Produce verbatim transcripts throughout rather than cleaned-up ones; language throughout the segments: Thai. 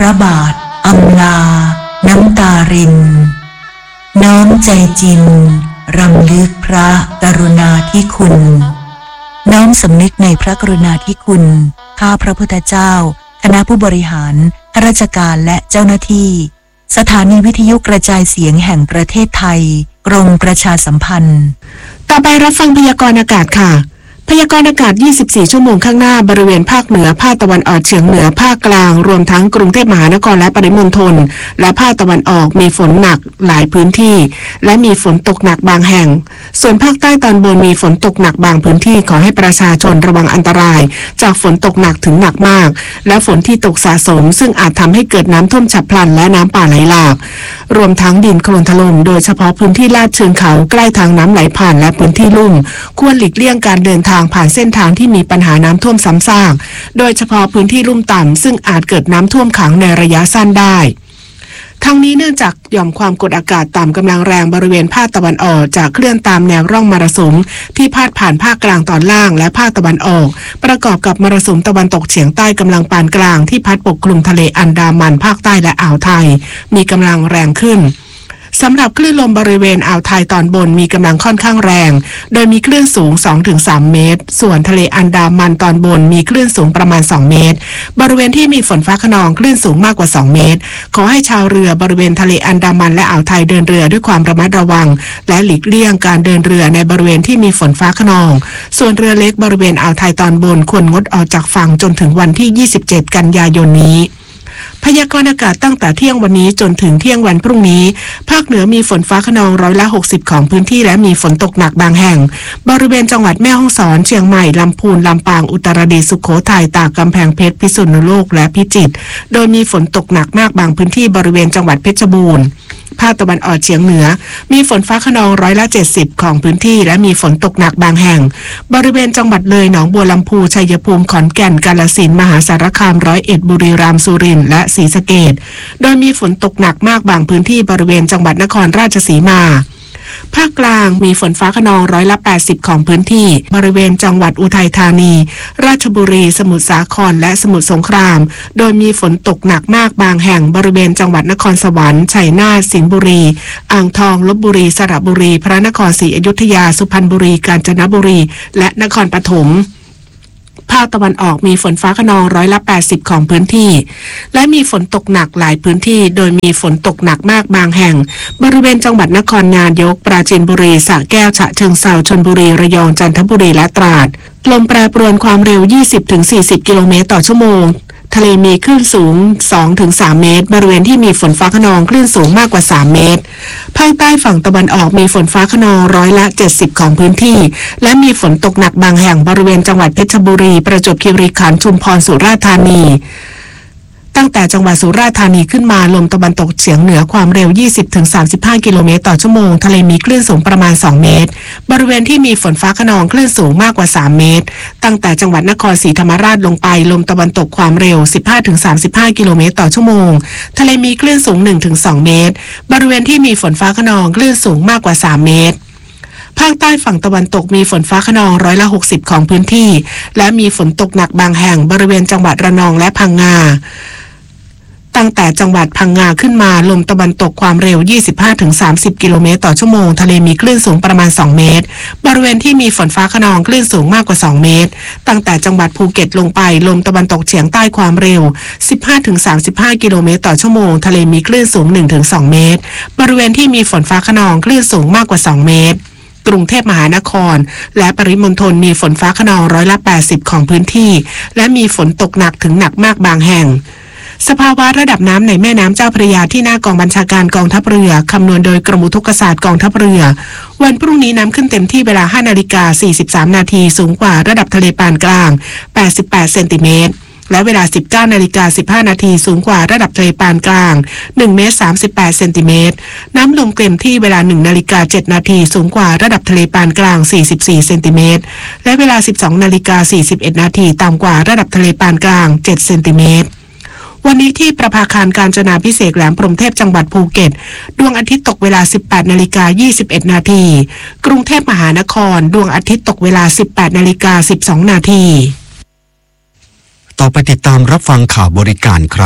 ระบาทอำลาน้ำตารินน้อมใจจริงรำลึกพระกรุณาธิคุณน้อมสำนึกในพระกรุณาธิคุณข้าพระพุทธเจ้าคณะผู้บริหารข้าราชการและเจ้าหน้าที่สถานีวิทยุกระจายเสียงแห่งประเทศไทยกรมประชาสัมพันธ์ต่อไปรับฟังพยากรณ์อากาศค่ะพยากรณ์อากาศยี่สิบสี่ชั่วโมงข้างหน้าบริเวณภาคเหนือภาคตะวันออกเฉียงเหนือภาคกลางรวมทั้งกรุงเทพมหานครและปริมณฑลและภาคตะวันออกมีฝนหนักหลายพื้นที่และมีฝนตกหนักบางแห่งส่วนภาคใต้ตอนบนมีฝนตกหนักบางพื้นที่ขอให้ประชาชนระวังอันตรายจากฝนตกหนักถึงหนักมากและฝนที่ตกสะสมซึ่งอาจทำให้เกิดน้ำท่วมฉับพลันและน้ำป่าไหลหลากรวมทั้งดินโคลนถล่มโดยเฉพาะพื้นที่ลาดเชิงเขาใกล้ทางน้ำไหลผ่านและพื้นที่ลุ่มควรหลีกเลี่ยงการเดินทางผ่านเส้นทางที่มีปัญหาน้ำท่วมซ้ำซากโดยเฉพาะพื้นที่ลุ่มต่ำซึ่งอาจเกิดน้ำท่วมขังในระยะสั้นได้ทั้งนี้เนื่องจากหย่อมความกดอากาศต่ำกำลังแรงบริเวณภาคตะวันออกจะเคลื่อนตามแนวร่องมรสุมที่พาดผ่านภาคกลางตอนล่างและภาคตะวันออกประกอบกับมรสุมตะวันตกเฉียงใต้กำลังปานกลางที่พัดปกคลุมทะเลอันดามันภาคใต้และอ่าวไทยมีกำลังแรงขึ้นสำหรับคลื่นลมบริเวณอ่าวไทยตอนบนมีกำลังค่อนข้างแรงโดยมีคลื่นสูง สองถึงสาม เมตรส่วนทะเลอันดามันตอนบนมีคลื่นสูงประมาณสองเมตรบริเวณที่มีฝนฟ้าคะนองคลื่นสูงมากกว่าสองเมตรขอให้ชาวเรือบริเวณทะเลอันดามันและอ่าวไทยเดินเรือด้วยความระมัดระวังและหลีกเลี่ยงการเดินเรือในบริเวณที่มีฝนฟ้าคะนองส่วนเรือเล็กบริเวณอ่าวไทยตอนบนควรงดออกจากฝั่งจนถึงวันที่ยี่สิบเจ็ดกันยายนนี้พยากรณ์อากาศตั้งแต่เที่ยงวันนี้จนถึงเที่ยงวันพรุ่งนี้ภาคเหนือมีฝนฟ้าคะนองร้อยละหกสิบของพื้นที่และมีฝนตกหนักบางแห่งบริเวณจังหวัดแม่ฮ่องสอนเชียงใหม่ลำพูนลำปางอุตรดิตถ์สุโขทัยตากกำแพงเพชรพิษณุโลกและพิจิตรโดยมีฝนตกหนักมากบางพื้นที่บริเวณจังหวัดเพชรบูรณ์ภาคตะวันออกเฉียงเหนือมีฝนฟ้าคะนองร้อยละเจ็ดสิบของพื้นที่และมีฝนตกหนักบางแห่งบริเวณจังหวัดเลยหนองบัวลำพูชัยภูมิขอนแก่นกาฬสินธุ์มหาสารคามร้อยเอ็ดบุรีรัมย์สุรินทร์และศรีสะเกษโดยมีฝนตกหนักมากบางพื้นที่บริเวณจังหวัดนครราชสีมาภาคกลางมีฝนฟ้าคะนองร้อยละแปดสิบของพื้นที่บริเวณจังหวัดอุทัยธานีราชบุรีสมุทรสาครและสมุทรสงครามโดยมีฝนตกหนักมากบางแห่งบริเวณจังหวัดนครสวรรค์ชัยนาทสิงห์บุรีอ่างทองลพบุรีสระบุรีพระนครศรีอยุธยาสุพรรณบุรีกาญจนบุรีและนครปฐมภาคตะวันออกมีฝนฟ้าคะนองร้อยละแปดสิบของพื้นที่และมีฝนตกหนักหลายพื้นที่โดยมีฝนตกหนักมากบางแห่งบริเวณจังหวัดนครนายกปราจีนบุรีสระแก้วฉะเชิงเทราชลบุรีระยองจันทบุรีและตราดลมแปรปรวนความเร็ว ยี่สิบถึงสี่สิบ กิโลเมตรต่อชั่วโมงทะเลมีคลื่นสูง สองถึงสาม เมตรบริเวณที่มีฝนฟ้าคะนองคลื่นสูงมากกว่าสามเมตรภาคใต้ฝั่งตะวันออกมีฝนฟ้าคะนองร้อยละเจ็ดสิบของพื้นที่และมีฝนตกหนักบางแห่งบริเวณจังหวัดเพชรบุรีประจวบคีรีขันธ์ชุมพรสุราษฎร์ธานีตั้งแต่จังหวัดสุราษฎร์ธานีขึ้นมาลมตะวันตกเฉียงเหนือความเร็ว ยี่สิบถึงสามสิบห้า กิโลเมตรต่อชั่วโมงทะเลมีคลื่นสูงประมาณสองเมตรบริเวณที่มีฝนฟ้าคะนองคลื่นสูงมากกว่าสามเมตรตั้งแต่จังหวัดนครศรีธรรมราชลงไปลมตะวันตกความเร็ว สิบห้าถึงสามสิบห้า กิโลเมตรต่อชั่วโมงทะเลมีคลื่นสูง หนึ่งถึงสอง เมตรบริเวณที่มีฝนฟ้าคะนองคลื่นสูงมากกว่าสามเมตรภาคใต้ฝั่งตะวันตกมีฝนฟ้าคะนองร้อยละหกสิบของพื้นที่และมีฝนตกหนักบางแห่งบริเวณจังหวัดระนองและพังงาตั้งแต่จังหวัดพังงาขึ้นมาลมตะวันตกความเร็ว ยี่สิบห้าถึงสามสิบ กิโลเมตรต่อชั่วโมงทะเลมีคลื่นสูงประมาณสองเมตรบริเวณที่มีฝนฟ้าคะนองคลื่นสูงมากกว่าสองเมตรตั้งแต่จังหวัดภูเก็ตลงไปลมตะวันตกเฉียงใต้ความเร็ว สิบห้าถึงสามสิบห้า กิโลเมตรต่อชั่วโมงทะเลมีคลื่นสูง หนึ่งถึงสอง เมตรบริเวณที่มีฝนฟ้าคะนองคลื่นสูงมากกว่าสองเมตรกรุงเทพมหานครและปริมณฑลมีฝนฟ้าคะนองร้อยละแปดสิบของพื้นที่และมีฝนตกหนักถึงหนักมากบางแห่งสภาวะระดับน้ำในแม่น้ำเจ้าพระยาที่หน้ากองบัญชาการกองทัพเรือคำนวณโดยกรมอุทกศาสตร์กองทัพเรือวันพรุ่งนี้น้ำขึ้นเต็มที่เวลา ห้านาฬิกาสี่สิบสาม นาทีสูงกว่าระดับทะเลปานกลางแปดสิบแปดเซนติเมตรและเวลา สิบเก้านาฬิกาสิบห้า นาทีสูงกว่าระดับทะเลปานกลางหนึ่งเมตรสามสิบแปดเซนติเมตรน้ำลงเต็มที่เวลา หนึ่งนาฬิกาเจ็ดนาทีสูงกว่าระดับทะเลปานกลางสี่สิบสี่เซนติเมตรและเวลา สิบสองนาฬิกาสี่สิบเอ็ด นาทีต่ำกว่าระดับทะเลปานกลางเจ็ดเซนติเมตรวันนี้ที่ประภาคารกาญจนาภิเษกแหลมพรหมเทพจังหวัดภูเก็ตดวงอาทิตย์ตกเวลา สิบแปดนาฬิกายี่สิบเอ็ด นาทีกรุงเทพมหานครดวงอาทิตย์ตกเวลา สิบแปดนาฬิกาสิบสอง นาทีต่อไปติดตามรับฟังข่าวบริการครับ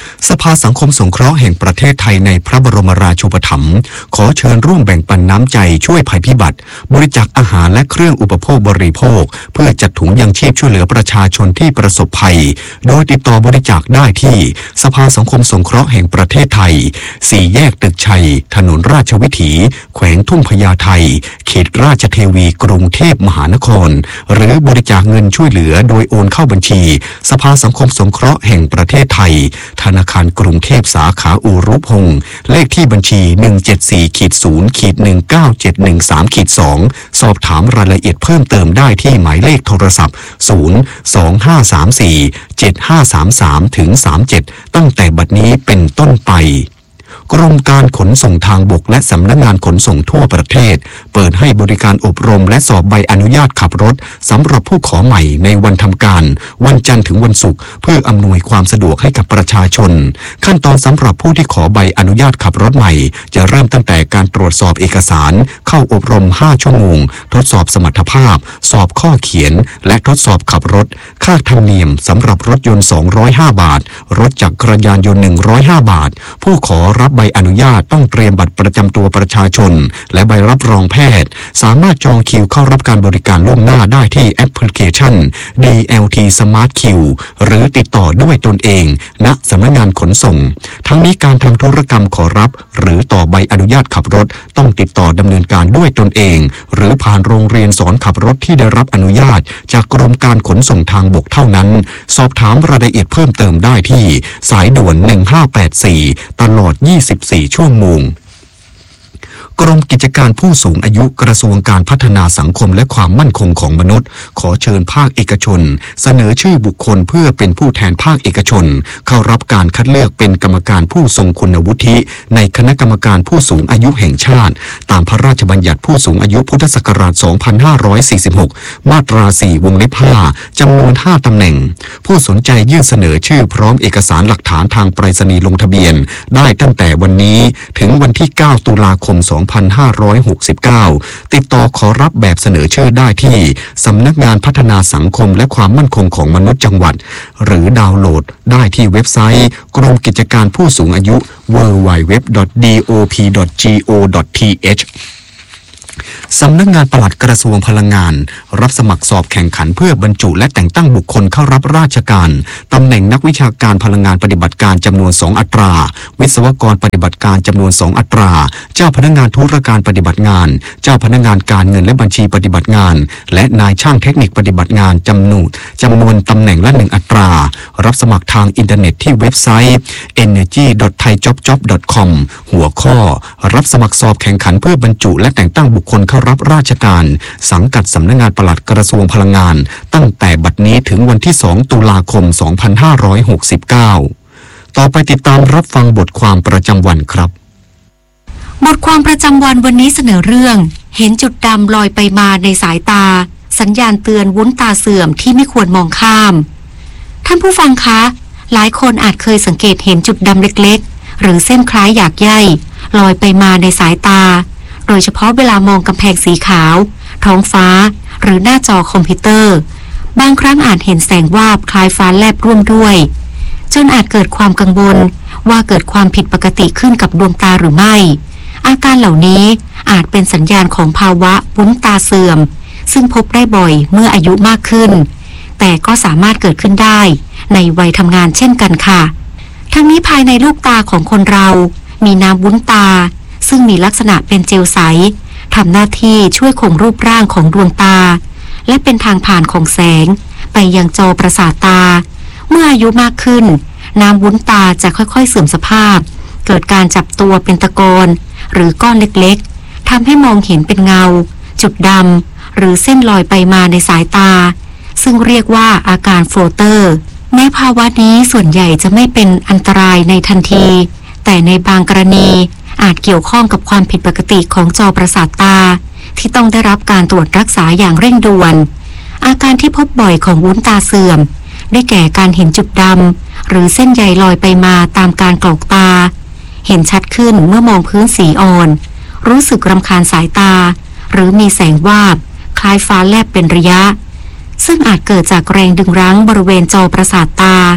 สภาสังคมสงเคราะห์แห่งประเทศไทยในพระบรมราชูปถัมภ์ขอเชิญร่วมแบ่งปันน้ำใจช่วยภัยพิบัติบริจาคอาหารและเครื่องอุปโภคบริโภคเพื่อจัดถุงยังชีพช่วยเหลือประชาชนที่ประสบภัยโดยติดต่อบริจาคได้ที่สภาสังคมสงเคราะห์แห่งประเทศไทยสี่แยกตึกชัยถนนราชวิถีแขวงทุ่งพญาไทเขตราชเทวีกรุงเทพมหานครหรือบริจาคเงินช่วยเหลือโดยโอนเข้าบัญชีสภาสังคมสงเคราะห์แห่งประเทศไทยธนาคารกรุงเทพสาขาอูรุพงษ์เลขที่บัญชี หนึ่ง เจ็ด สี่ ศูนย์ หนึ่ง เก้า เจ็ด หนึ่ง สาม สอง สอบถามรายละเอียดเพิ่มเติมได้ที่หมายเลขโทรศัพท์ ศูนย์ สอง ห้า สาม สี่ เจ็ด ห้า สาม สาม สาม เจ็ด ตั้งแต่บัดนี้เป็นต้นไปกรมการขนส่งทางบกและสำนักงานขนส่งทั่วประเทศเปิดให้บริการอบรมและสอบใบอนุญาตขับรถสำหรับผู้ขอใหม่ในวันทำการวันจันทร์ถึงวันศุกร์เพื่ออำนวยความสะดวกให้กับประชาชนขั้นตอนสำหรับผู้ที่ขอใบอนุญาตขับรถใหม่จะเริ่มตั้งแต่การตรวจสอบเอกสารเข้าอบรมห้าชั่วโมงทดสอบสมรรถภาพสอบข้อเขียนและทดสอบขับรถค่าธรรมเนียมสำหรับรถยนต์สองร้อยห้าบาทรถจักรยานยนต์หนึ่งร้อยห้าบาทผู้ขอรับใบอนุญาตต้องเตรียมบัตรประจำตัวประชาชนและใบรับรองแพทย์สามารถจองคิวเข้ารับการบริการล่วงหน้าได้ที่แอปพลิเคชัน ดี แอล ที Smart Queue หรือติดต่อด้วยตนเองณสำนักงานขนส่งทั้งนี้การทำธุรกรรมขอรับหรือต่อใบอนุญาตขับรถต้องติดต่อดำเนินการด้วยตนเองหรือผ่านโรงเรียนสอนขับรถที่ได้รับอนุญาตจากกรมการขนส่งทางบกเท่านั้นสอบถามรายละเอียดเพิ่มเติมได้ที่สายด่วนหนึ่งห้าแปดสี่ตลอดยี่สิบสี่ชั่วโมงกรมกิจการผู้สูงอายุกระทรวงการพัฒนาสังคมและความมั่นคงของมนุษย์ขอเชิญภาคเอกชนเสนอชื่อบุคคลเพื่อเป็นผู้แทนภาคเอกชนเข้ารับการคัดเลือกเป็นกรรมการผู้ทรงคุณวุฒิในคณะกรรมการผู้สูงอายุแห่งชาติตามพระราชบัญญัติผู้สูงอายุพุทธศักราชสองพันห้าร้อยสี่สิบหกมาตราสี่วงเล็บห้าจำนวนห้าตำแหน่งผู้สนใจยื่นเสนอชื่อพร้อมเอกสารหลักฐานทางไปรษณีย์ลงทะเบียนได้ตั้งแต่วันนี้ถึงวันที่เก้าตุลาคมสองพันห้าร้อยหกสิบเก้าติดต่อขอรับแบบเสนอชื่อได้ที่สำนักงานพัฒนาสังคมและความมั่นคงของมนุษย์จังหวัดหรือดาวน์โหลดได้ที่เว็บไซต์กรมกิจการผู้สูงอายุ ดับเบิลยู ดับเบิลยู ดับเบิลยู ดอท ดี โอ พี ดอท จี โอ ดอท ที เอชสำนักงานปลัดกระทรวงพลังงานรับสมัครสอบแข่งขันเพื่อบรรจุและแต่งตั้งบุคคลเข้ารับราชการตำแหน่งนักวิชาการพลังงานปฏิบัติการจำนวนสองอัตราวิศวกรปฏิบัติการจำนวนสองอัตราเจ้าพนักงานธุรการปฏิบัติงานเจ้าพนักงานการเงินและบัญชีปฏิบัติงานและนายช่างเทคนิคปฏิบัติงานจำนวนจำนวนตำแหน่งละหนึ่งอัตรารับสมัครทางอินเทอร์เน็ตที่เว็บไซต์ เอเนอร์จี ดอท ไทยจ็อบจ็อบ ดอท คอม หัวข้อรับสมัครสอบแข่งขันเพื่อบรรจุและแต่งตั้งบุคคลเข้ารับราชการสังกัดสำนักงานปลัดกระทรวงพลังงานตั้งแต่บัดนี้ถึงวันที่สองตุลาคมสองพันห้าร้อยหกสิบเก้าต่อไปติดตามรับฟังบทความประจำวันครับบทความประจำวันวันนี้เสนอเรื่องเห็นจุดดำลอยไปมาในสายตาสัญญาณเตือนวุ้นตาเสื่อมที่ไม่ควรมองข้ามท่านผู้ฟังคะหลายคนอาจเคยสังเกตเห็นจุดดำเล็กๆหรือเส้นคล้ายหยากใยลอยไปมาในสายตาโดยเฉพาะเวลามองกำแพงสีขาวท้องฟ้าหรือหน้าจอคอมพิวเตอร์บางครั้งอาจเห็นแสงวาบคล้ายฟ้าแลบร่วมด้วยจนอาจเกิดความกังวลว่าเกิดความผิดปกติขึ้นกับดวงตาหรือไม่อาการเหล่านี้อาจเป็นสัญญาณของภาวะวุ้นตาเสื่อมซึ่งพบได้บ่อยเมื่ออายุมากขึ้นแต่ก็สามารถเกิดขึ้นได้ในวัยทำงานเช่นกันค่ะทั้งนี้ภายในลูกตาของคนเรามีน้ำวุ้นตาซึ่งมีลักษณะเป็นเจลใสทำหน้าที่ช่วยคงรูปร่างของดวงตาและเป็นทางผ่านของแสงไปยังจอประสาทตาเมื่ออายุมากขึ้นน้ำวุ้นตาจะค่อยๆเสื่อมสภาพเกิดการจับตัวเป็นตะกอนหรือก้อนเล็กๆทำให้มองเห็นเป็นเงาจุดดำหรือเส้นลอยไปมาในสายตาซึ่งเรียกว่าอาการโฟลเตอร์แม้ภาวะนี้ส่วนใหญ่จะไม่เป็นอันตรายในทันทีแต่ในบางกรณีอาจเกี่ยวข้องกับความผิดปกติของจอประสาทตาที่ต้องได้รับการตรวจรักษาอย่างเร่งด่วนอาการที่พบบ่อยของวุ้นตาเสื่อมได้แก่การเห็นจุดดำหรือเส้นใยลอยไปมาตามการกรอกตาเห็นชัดขึ้นเมื่อมองพื้นสีอ่อนรู้สึกรำคาญสายตาหรือมีแสงวาบคล้ายฟ้าแลบเป็นระยะซึ่งอาจเกิดจากแรงดึงรั้งบริเวณจอประสาทตา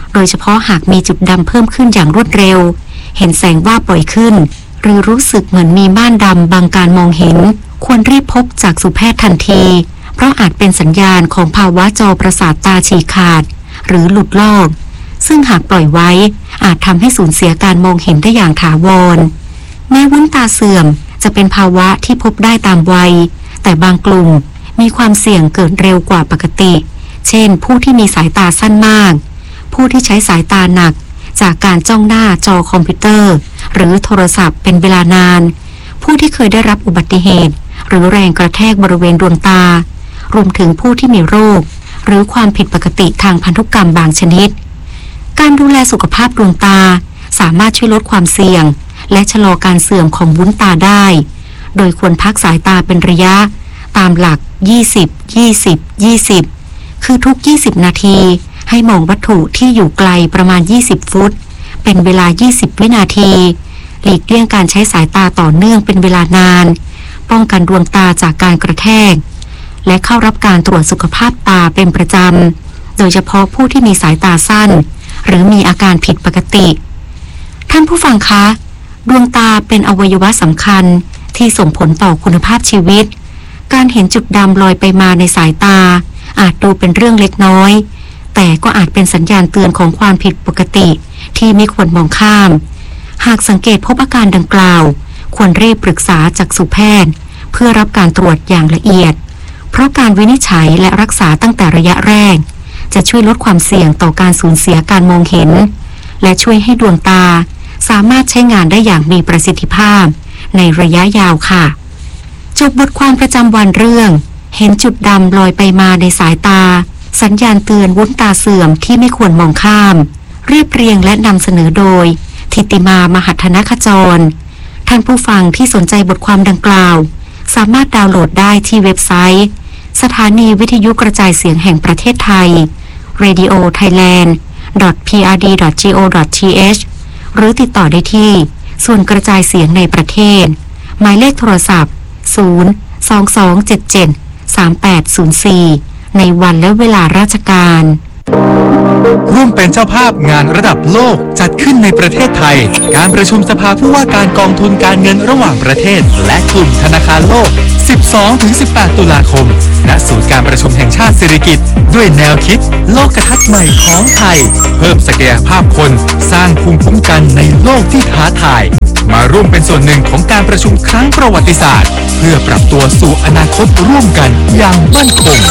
โดยเฉพาะหากมีจุดดำเพิ่มขึ้นอย่างรวดเร็วเห็นแสงว่าบ่อยขึ้นหรือรู้สึกเหมือนมีม่านดำบังการมองเห็นควรรีบพบจักษุแพทย์ทันทีเพราะอาจเป็นสัญญาณของภาวะจอประสาทตาฉีกขาดหรือหลุดลอกซึ่งหากปล่อยไว้อาจทำให้สูญเสียการมองเห็นได้อย่างถาวรแม้วุ้นตาเสื่อมจะเป็นภาวะที่พบได้ตามวัยแต่บางกลุ่มมีความเสี่ยงเกิดเร็วกว่าปกติเช่นผู้ที่มีสายตาสั้นมากผู้ที่ใช้สายตาหนักจากการจ้องหน้าจอคอมพิวเตอร์หรือโทรศัพท์เป็นเวลานานผู้ที่เคยได้รับอุบัติเหตุหรือแรงกระแทกบริเวณดวงตารวมถึงผู้ที่มีโรคหรือความผิดปกติทางพันธุกรรมบางชนิดการดูแลสุขภาพดวงตาสามารถช่วยลดความเสี่ยงและชะลอการเสื่อมของวุ้นตาได้โดยควรพักสายตาเป็นระยะตามหลักยี่สิบ ยี่สิบ ยี่สิบคือทุกยี่สิบนาทีให้มองวัตถุที่อยู่ไกลประมาณยี่สิบฟุตเป็นเวลายี่สิบวินาทีหลีกเลี่ยงการใช้สายตาต่อเนื่องเป็นเวลานานป้องกันดวงตาจากการกระแทกและเข้ารับการตรวจสุขภาพตาเป็นประจำโดยเฉพาะผู้ที่มีสายตาสั้นหรือมีอาการผิดปกติท่านผู้ฟังคะดวงตาเป็นอวัยวะสำคัญที่ส่งผลต่อคุณภาพชีวิตการเห็นจุดดำลอยไปมาในสายตาอาจดูเป็นเรื่องเล็กน้อยแต่ก็อาจเป็นสัญญาณเตือนของความผิดปกติที่ไม่ควรมองข้ามหากสังเกตพบอาการดังกล่าวควรรีบปรึกษาจักษุแพทย์เพื่อรับการตรวจอย่างละเอียดเพราะการวินิจฉัยและรักษาตั้งแต่ระยะแรกจะช่วยลดความเสี่ยงต่อการสูญเสียการมองเห็นและช่วยให้ดวงตาสามารถใช้งานได้อย่างมีประสิทธิภาพในระยะยาวค่ะจบบทความประจำวันเรื่องเห็นจุดดำลอยไปมาในสายตาสัญญาณเตือนวุ้นตาเสื่อมที่ไม่ควรมองข้ามเรียบเรียงและนำเสนอโดยธิติมามหัทนขจรท่านผู้ฟังที่สนใจบทความดังกล่าวสามารถดาวน์โหลดได้ที่เว็บไซต์สถานีวิทยุกระจายเสียงแห่งประเทศไทย เรดิโอ ไทยแลนด์ ดอท พี อาร์ ดี ดอท จี โอ ดอท ที เอช หรือติดต่อได้ที่ส่วนกระจายเสียงในประเทศหมายเลขโทรศัพท์ศูนย์ สอง สอง เจ็ด เจ็ด สาม แปด ศูนย์ สี่ในวันและเวลาราชการร่วมเป็นเจ้าภาพงานระดับโลกจัดขึ้นในประเทศไทยการประชุมสภาผู้ว่าการกองทุนการเงินระหว่างประเทศและกลุ่มธนาคารโลก สิบสองถึงสิบแปด ตุลาคมณศูนย์การประชุมแห่งชาติสิริกิติ์ด้วยแนวคิดโลกทัศน์ใหม่ของไทยเพิ่มศักยภาพคนสร้างภูมิคุ้มกันในโลกที่ท้าทายมาร่วมเป็นส่วนหนึ่งของการประชุมครั้งประวัติศาสตร์เพื่อปรับตัวสู่อนาคตร่วมกันอย่างมั่นคง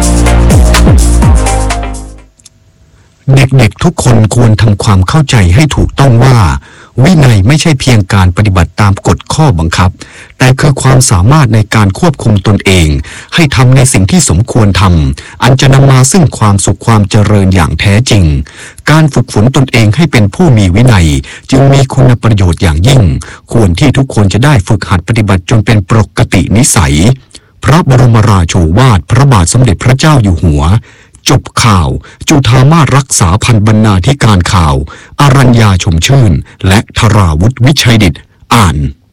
เด็กๆทุกคนควรทำความเข้าใจให้ถูกต้องว่าวินัยไม่ใช่เพียงการปฏิบัติตามกฎข้อบังคับแต่คือความสามารถในการควบคุมตนเองให้ทำในสิ่งที่สมควรทำอันจะนำมาซึ่งความสุขความเจริญอย่างแท้จริงการฝึกฝนตนเองให้เป็นผู้มีวินัยจึงมีคุณประโยชน์อย่างยิ่งควรที่ทุกคนจะได้ฝึกหัดปฏิบัติจนเป็นปกตินิสัยพระบรมราโชวาทพระบาทสมเด็จพระเจ้าอยู่หัวจบข่าวจุฑามาสรักษาพันบรรณาธิการข่าวอรัญญาชมชื่นและธราวุฒิวิชัยดิษฐ์อ่าน